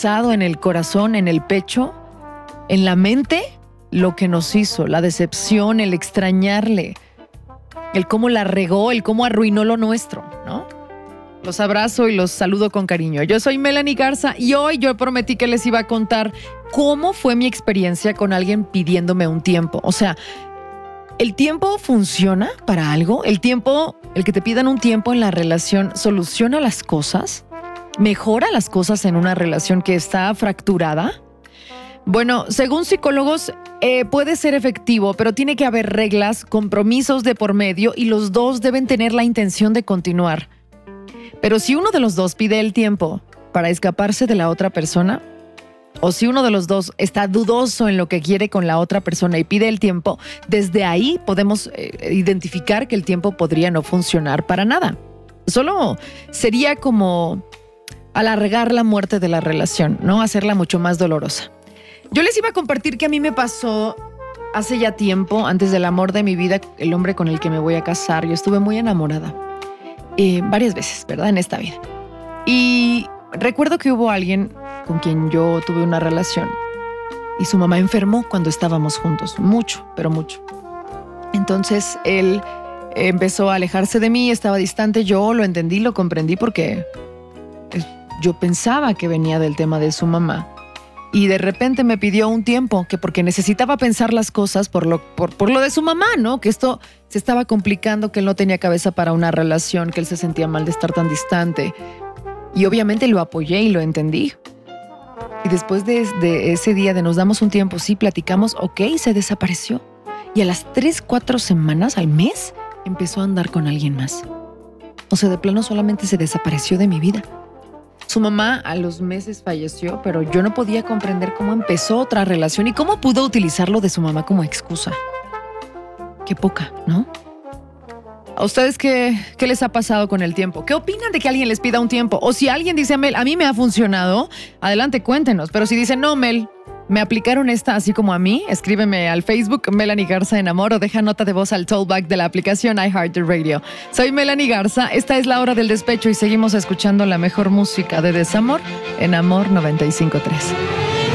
pesado en el corazón, en el pecho, en la mente, lo que nos hizo, la decepción, el extrañarle, el cómo la regó, el cómo arruinó lo nuestro, ¿no? Los abrazo y los saludo con cariño. Yo soy Melanie Garza y hoy yo prometí que les iba a contar cómo fue mi experiencia con alguien pidiéndome un tiempo. O sea, ¿el tiempo funciona para algo? ¿El tiempo, el que te pidan un tiempo en la relación, soluciona las cosas? ¿Mejora las cosas en una relación que está fracturada? Bueno, según psicólogos, puede ser efectivo, pero tiene que haber reglas, compromisos de por medio y los dos deben tener la intención de continuar. Pero si uno de los dos pide el tiempo para escaparse de la otra persona, o si uno de los dos está dudoso en lo que quiere con la otra persona y pide el tiempo, desde ahí podemos identificar que el tiempo podría no funcionar para nada. Solo sería como alargar la muerte de la relación, ¿no? Hacerla mucho más dolorosa. Yo les iba a compartir que a mí me pasó hace ya tiempo, antes del amor de mi vida, el hombre con el que me voy a casar. Yo estuve muy enamorada. Varias veces, ¿verdad? En esta vida. Y recuerdo que hubo alguien con quien yo tuve una relación y su mamá enfermó cuando estábamos juntos. Mucho, pero mucho. Entonces él empezó a alejarse de mí, estaba distante. Yo lo entendí, lo comprendí porque yo pensaba que venía del tema de su mamá. Y de repente me pidió un tiempo, que porque necesitaba pensar las cosas por lo de su mamá, ¿no? Que esto se estaba complicando, que él no tenía cabeza para una relación, que él se sentía mal de estar tan distante. Y obviamente lo apoyé y lo entendí. Y después de ese día de nos damos un tiempo, sí, platicamos, ok, se desapareció. Y a las 3, 4 semanas, al mes, empezó a andar con alguien más. O sea, de plano solamente se desapareció de mi vida. Su mamá a los meses falleció, pero yo no podía comprender cómo empezó otra relación y cómo pudo utilizarlo de su mamá como excusa. Qué poca, ¿no? ¿A ustedes qué les ha pasado con el tiempo? ¿Qué opinan de que alguien les pida un tiempo? O si alguien dice, Mel, a mí me ha funcionado, adelante, cuéntenos. Pero si dicen, no, Mel, me aplicaron esta así como a mí, escríbeme al Facebook Melanie Garza en Amor o deja nota de voz al tollback de la aplicación iHeartRadio. Soy Melanie Garza, esta es la hora del despecho y seguimos escuchando la mejor música de desamor en Amor 95.3.